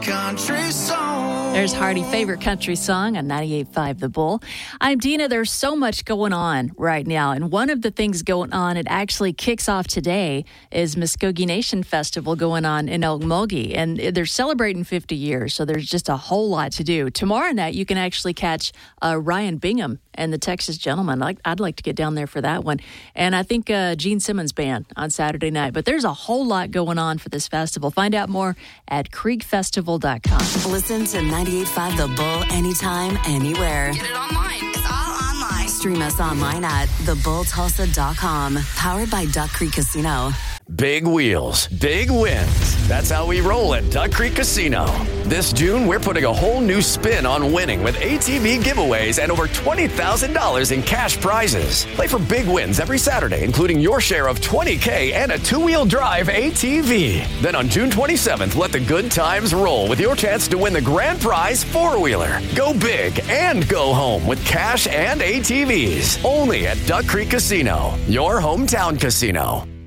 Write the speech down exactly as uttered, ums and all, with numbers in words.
Country song. There's Hardy favorite country song on ninety-eight point five The Bull. I'm Dina. There's so much going on right now. And one of the things going on, it actually kicks off today, is Muskogee Nation Festival going on in Okmulgee. And they're celebrating fifty years, so there's just a whole lot to do. Tomorrow night, you can actually catch uh, Ryan Bingham and the Texas Gentlemen. I'd, I'd like to get down there for that one. And I think uh, Gene Simmons Band on Saturday night. But there's a whole lot going on for this festival. Find out more at creek festival dot com. Listen to ninety-eight point five The Bull anytime, anywhere. Get it online. It's all online. Stream us online at the bull tulsa dot com. Powered by Duck Creek Casino. Big wheels, big wins. That's how we roll at Duck Creek Casino. This June, we're putting a whole new spin on winning with A T V giveaways and over twenty thousand dollars in cash prizes. Play for big wins every Saturday, including your share of twenty K and a two-wheel drive A T V. Then on June twenty-seventh, let the good times roll with your chance to win the grand prize four-wheeler. Go big and go home with cash and A T Vs. Only at Duck Creek Casino, your hometown casino.